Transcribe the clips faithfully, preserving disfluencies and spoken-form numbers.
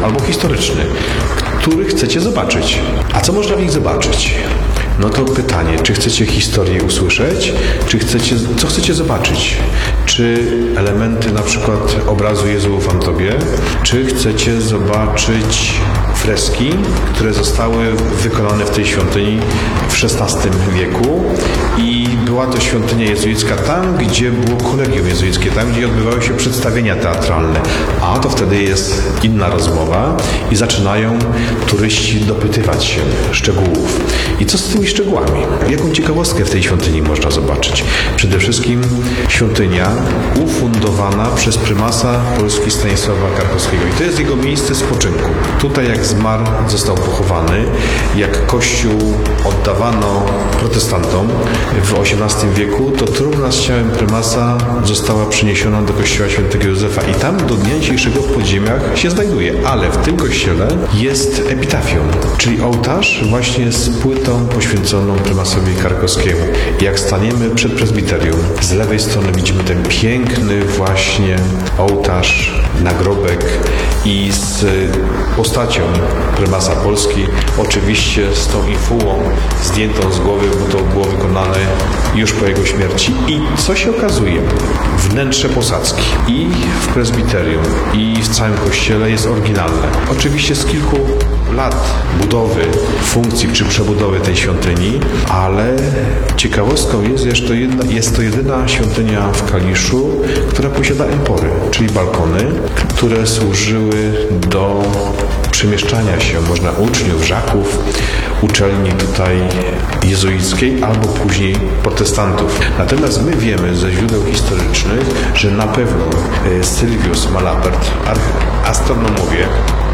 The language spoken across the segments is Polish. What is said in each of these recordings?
albo historyczny, który chcecie zobaczyć. A co można w nich zobaczyć? No to pytanie, czy chcecie historię usłyszeć, czy chcecie, co chcecie zobaczyć? Czy elementy na przykład obrazu Jezu ufam Tobie, czy chcecie zobaczyć freski, które zostały wykonane w tej świątyni w szesnastym wieku i była to świątynia jezuicka tam, gdzie było kolegium jezuickie, tam, gdzie odbywały się przedstawienia teatralne. A to wtedy jest inna rozmowa i zaczynają turyści dopytywać się szczegółów. I co z tymi szczegółami? Jaką ciekawostkę w tej świątyni można zobaczyć? Przede wszystkim świątynia ufundowana przez prymasa Polski Stanisława Karkowskiego. I to jest jego miejsce spoczynku. Tutaj jak zmarł, został pochowany. Jak Kościół oddawano protestantom w osiemnastym wieku, to trumna z ciałem prymasa została przeniesiona do kościoła świętego Józefa i tam do dnia dzisiejszego w podziemiach się znajduje. Ale w tym kościele jest epitafium, czyli ołtarz właśnie z płytą poświęconą prymasowi Karkowskiemu. Jak staniemy przed prezbiterium, z lewej strony widzimy ten piękny właśnie ołtarz, nagrobek i z postacią prymasa Polski, oczywiście z tą infułą zdjętą z głowy, bo to było wykonane już po jego śmierci. I co się okazuje? Wnętrze posadzki i w prezbiterium, i w całym kościele jest oryginalne. Oczywiście z kilku lat budowy, funkcji czy przebudowy tej świątyni, ale ciekawostką jest, że to jedna, jest to jedyna świątynia w Kaliszu, która posiada empory, czyli balkony, które służyły do przemieszczania się można uczniów, żaków, uczelni tutaj jezuickiej albo później protestantów. Natomiast my wiemy ze źródeł historycznych, że na pewno Sylwius Malapert, astronomowie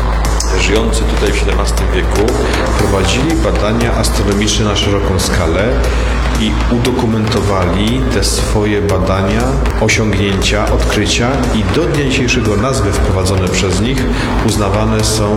żyjący tutaj w siedemnastym wieku, prowadzili badania astronomiczne na szeroką skalę i udokumentowali te swoje badania, osiągnięcia, odkrycia i do dnia dzisiejszego nazwy wprowadzone przez nich uznawane są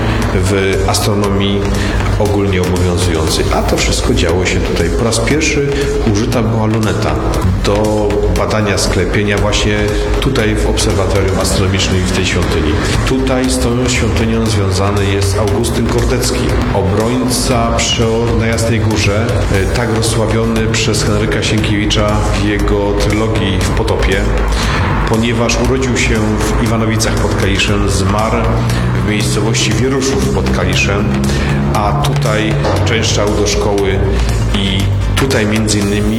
w astronomii ogólnie obowiązującej. A to wszystko działo się tutaj. Po raz pierwszy użyta była luneta do badania sklepienia właśnie tutaj w obserwatorium astronomicznym w tej świątyni. Tutaj z tą świątynią związany jest Augustyn Kordecki, obrońca przeor na Jasnej Górze, tak rozsławiony przez Henryka Sienkiewicza w jego trylogii w Potopie, ponieważ urodził się w Iwanowicach pod Kaliszem, zmarł w miejscowości Wieruszów pod Kaliszem, a tutaj częszczał do szkoły i tutaj między innymi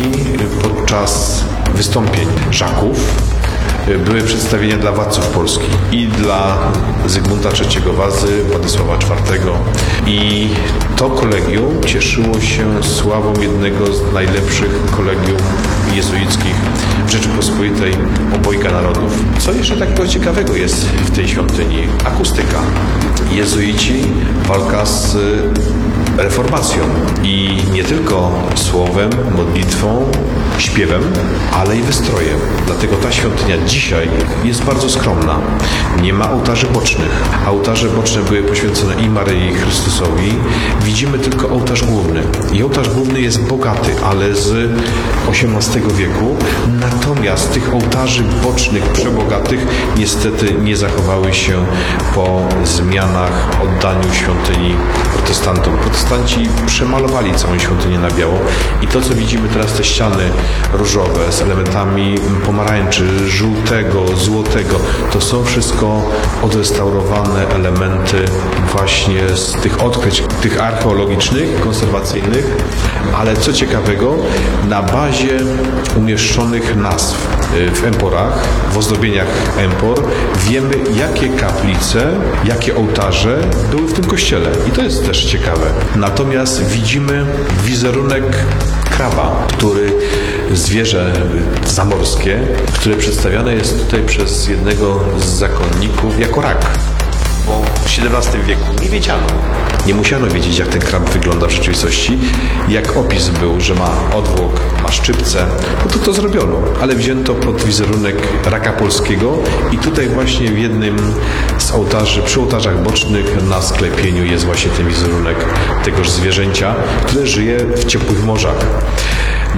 podczas wystąpień żaków były przedstawienia dla władców Polski i dla Zygmunta trzeciego Wazy, Władysława czwartego i to kolegium cieszyło się sławą jednego z najlepszych kolegiów jezuickich w Rzeczypospolitej, obojga narodów. Co jeszcze takiego ciekawego jest w tej świątyni? Akustyka. Jezuici, walka z reformacją i nie tylko słowem, modlitwą, śpiewem, ale i wystrojem. Dlatego ta świątynia dzisiaj jest bardzo skromna. Nie ma ołtarzy bocznych. Ołtarze boczne były poświęcone i Maryi, i Chrystusowi. Widzimy tylko ołtarz główny. I ołtarz główny jest bogaty, ale z osiemnastego wieku. Natomiast tych ołtarzy bocznych, przebogatych, niestety nie zachowały się po zmianach, oddaniu świątyni protestantom. Protestanci przemalowali całą świątynię na biało i to, co widzimy teraz, te ściany różowe z elementami pomarańczy, żółtego, złotego, to są wszystko odrestaurowane elementy właśnie z tych odkryć, tych archeologicznych, konserwacyjnych, ale co ciekawego, na bazie umieszczonych nazw w emporach, w ozdobieniach empor, wiemy, jakie kaplice, jakie ołtarze były w tym kościele. I to jest też ciekawe. Natomiast widzimy wizerunek kraba, który zwierzę zamorskie, które przedstawiane jest tutaj przez jednego z zakonników jako rak. Bo w siedemnastym wieku nie wiedziano. Nie musiano wiedzieć, jak ten krab wygląda w rzeczywistości. Jak opis był, że ma odwłok, ma szczypce, no to to zrobiono. Ale wzięto pod wizerunek raka polskiego i tutaj właśnie w jednym z ołtarzy, przy ołtarzach bocznych na sklepieniu jest właśnie ten wizerunek tegoż zwierzęcia, które żyje w ciepłych morzach.